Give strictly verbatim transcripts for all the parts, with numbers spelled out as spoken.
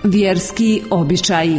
Vjerski običaji.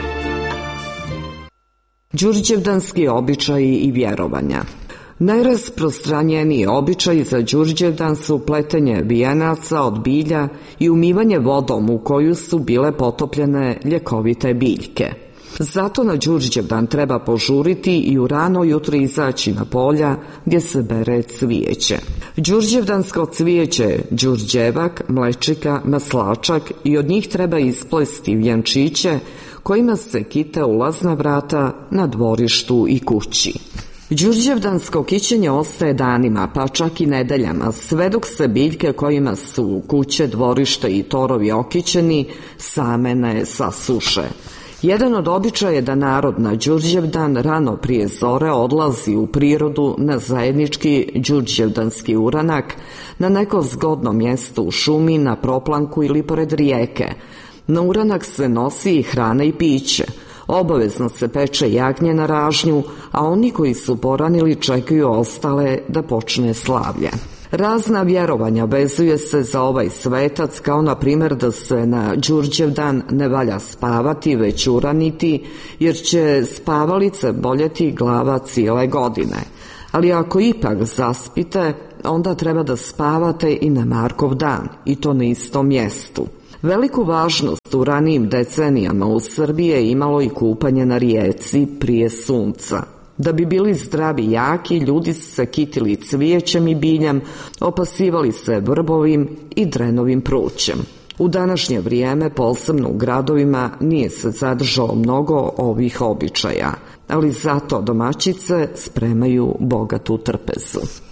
Đurđevdanski običaji i vjerovanja. Najrasprostranjeniji običaji za Đurđevdan su pletenje vijenaca od bilja i umivanje vodom u koju su bile potopljene ljekovite biljke. Zato na Đurđevdan treba požuriti i u rano jutro izaći na polja gdje se bere cvijeće. Đurđevdansko cvijeće đurđevak, mlečika, maslačak i od njih treba isplesti vjenčiće kojima se kite ulazna vrata na dvorištu i kući. Đurđevdansko kićenje ostaje danima, pa čak i nedeljama, sve dok se biljke kojima su kuće, dvorište i torovi okićeni same ne sasuše. Jedan od običaja je da narod na Đurđevdan rano prije zore odlazi u prirodu na zajednički đurđevdanski uranak na neko zgodno mjesto u šumi, na proplanku ili pored rijeke. Na uranak se nosi i hrana i piće. Obavezno se peče jagnje na ražnju, a oni koji su poranili čekaju ostale da počne slavlje. Razna vjerovanja vezuje se za ovaj svetac, kao na primjer da se na Đurđevdan ne valja spavati već uraniti, jer će spavalice boljeti glava cijele godine. Ali ako ipak zaspite, onda treba da spavate i na Markov dan, i to na istom mjestu. Veliku važnost u ranijim decenijama u Srbiji je imalo i kupanje na rijeci prije sunca. Da bi bili zdravi i jaki, ljudi su se kitili cvijećem i biljem, opasivali se vrbovim i drenovim prućem. U današnje vrijeme, posebno u gradovima, nije se zadržao mnogo ovih običaja, ali zato domaćice spremaju bogatu trpezu.